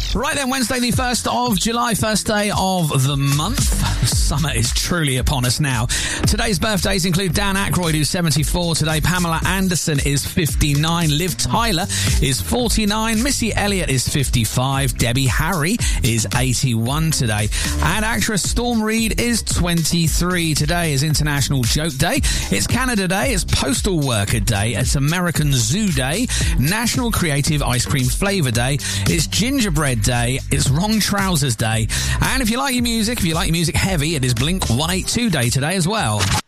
Right then, Wednesday the 1st of July, first day of the month. Summer is truly upon us now. Today's birthdays include Dan Aykroyd, who's 74 today. Pamela Anderson is 59. Liv Tyler is 49. Missy Elliott is 55. Debbie Harry is 81 today. And actress Storm Reid is 23. Today is International Joke Day. It's Canada Day. It's Postal Worker Day. It's American Zoo Day. National Creative Ice Cream Flavour Day. It's Gingerbread Day. It's Wrong Trousers Day. And if you like your music heavy, it is Blink 182 Day today as well.